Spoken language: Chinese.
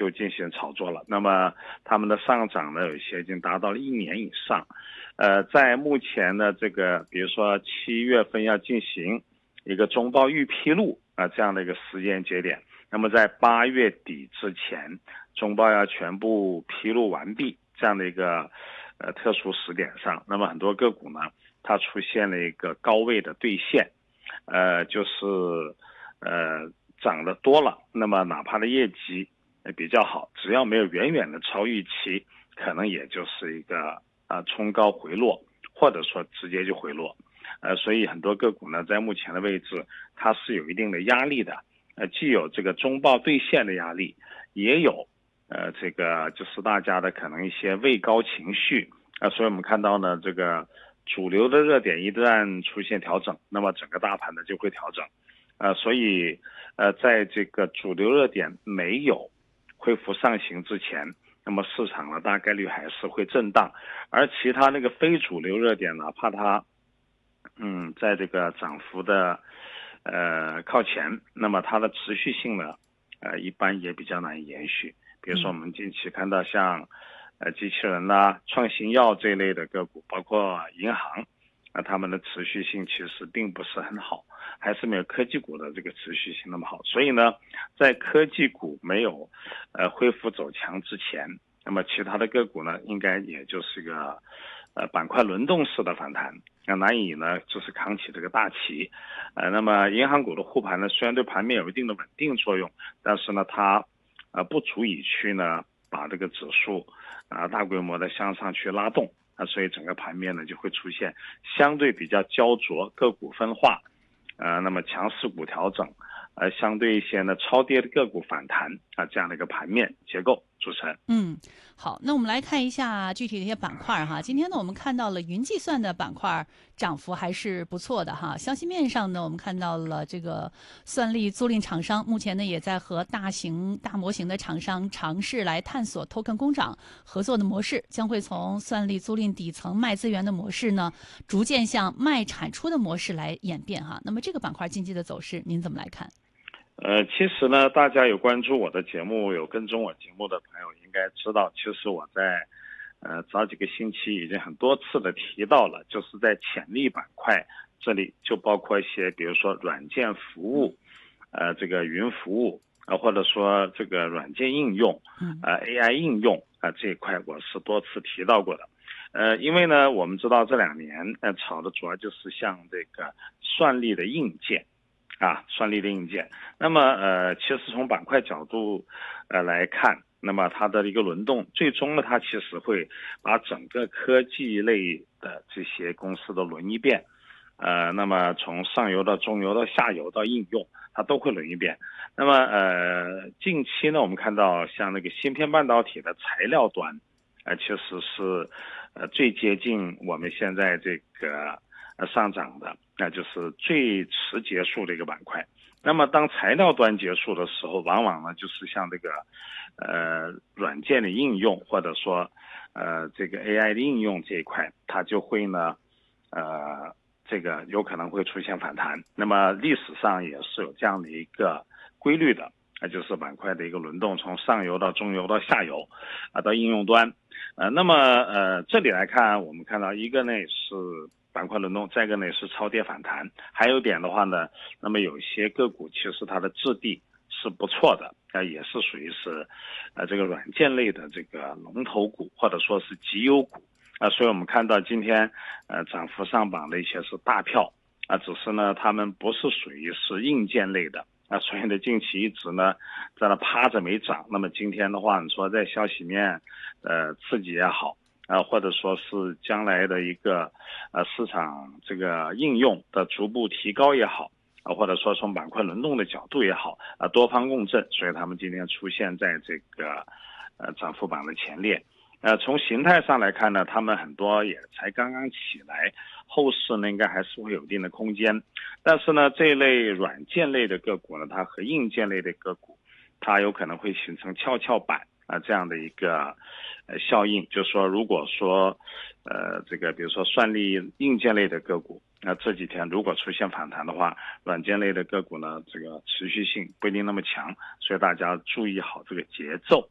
就进行炒作了。那么他们的上涨呢，有些已经达到了1年以上。在目前的这个，比如说7月份要进行一个中报预披露这样的一个时间节点，那么在8月底之前，中报要全部披露完毕这样的一个特殊时点上，那么很多个股呢，它出现了一个高位的兑现，就是涨得多了，那么哪怕的业绩比较好，只要没有远远的超预期，可能也就是一个冲高回落，或者说直接就回落。所以很多个股呢，在目前的位置，它是有一定的压力的。既有这个中报兑现的压力，也有这个就是大家的可能一些位高情绪所以我们看到呢，这个主流的热点一旦出现调整，那么整个大盘呢就会调整。所以在这个主流热点没有恢复上行之前，那么市场呢大概率还是会震荡，而其他那个非主流热点哪怕它在这个涨幅的靠前，那么它的持续性呢一般也比较难以延续。比如说我们近期看到像机器人创新药这一类的个股，包括银行它们的持续性其实并不是很好，还是没有科技股的这个持续性那么好。所以呢，在科技股没有恢复走强之前，那么其他的个股呢，应该也就是一个板块轮动式的反弹，难以呢就是扛起这个大旗。那么银行股的护盘呢，虽然对盘面有一定的稳定作用，但是呢它不足以去呢把这个指数大规模的向上去拉动所以整个盘面呢就会出现相对比较焦灼，个股分化那么强势股调整相对一些呢超跌的个股反弹这样的一个盘面结构。主持人。 好，那我们来看一下具体的一些板块哈。今天呢，我们看到了云计算的板块涨幅还是不错的哈。消息面上呢，我们看到了这个算力租赁厂商目前呢也在和大模型的厂商尝试来探索 token 工厂合作的模式，将会从算力租赁底层卖资源的模式呢，逐渐向卖产出的模式来演变哈。那么这个板块近期的走势，您怎么来看？ 其实呢，大家有关注我的节目，有跟踪我节目的朋友应该知道，其实我在早几个星期已经很多次的提到了，就是在潜力板块这里就包括一些，比如说软件服务，这个云服务或者说这个软件应用，AI 应用这一块我是多次提到过的。因为呢，我们知道这2年炒的主要就是像这个算力的硬件。算力的硬件，那么其实从板块角度来看，那么它的一个轮动，最终呢，它其实会把整个科技类的这些公司都轮一遍，那么从上游到中游到下游到应用，它都会轮一遍。那么近期呢，我们看到像那个芯片半导体的材料端，其实是最接近我们现在这个上涨的，那就是最迟结束的一个板块。那么当材料端结束的时候，往往呢就是像这个软件的应用，或者说这个 AI 的应用这一块，它就会呢这个有可能会出现反弹。那么历史上也是有这样的一个规律的，就是板块的一个轮动，从上游到中游到下游到应用端。那么这里来看，我们看到一个呢是板块轮动，再一个呢是超跌反弹，还有一点的话呢，那么有些个股其实它的质地是不错的，也是属于是这个软件类的这个龙头股，或者说是绩优股所以我们看到今天涨幅上榜的一些是大票只是呢他们不是属于是硬件类的所以呢近期一直呢在那趴着没涨。那么今天的话，你说在消息面刺激也好或者说是将来的一个市场这个应用的逐步提高也好或者说从板块轮动的角度也好多方共振，所以他们今天出现在这个涨幅榜的前列。从形态上来看呢，他们很多也才刚刚起来，后市呢应该还是会有一定的空间。但是呢，这一类软件类的个股呢，它和硬件类的个股，它有可能会形成跷跷板这样的一个效应。就是说，如果说这个比如说算力硬件类的个股，这几天如果出现反弹的话，软件类的个股呢，这个持续性不一定那么强，所以大家注意好这个节奏。